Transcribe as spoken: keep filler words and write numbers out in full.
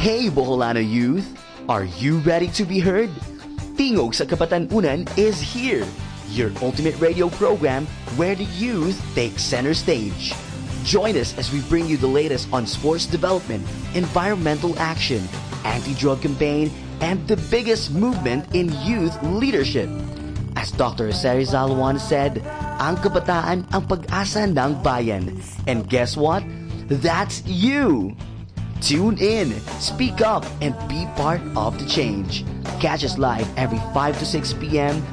Hey Boholano youth, are you ready to be heard? Tingog sa Kapatanunan is here, your ultimate radio program where the youth take center stage. Join us as we bring you the latest on sports development, environmental action, anti-drug campaign, and the biggest movement in youth leadership. As Doctor Jose Rizal once said, ang kabataan ang pag-asa ng bayan. And guess what? That's you! Tune in, speak up, and be part of the change. Catch us live every five to six p.m.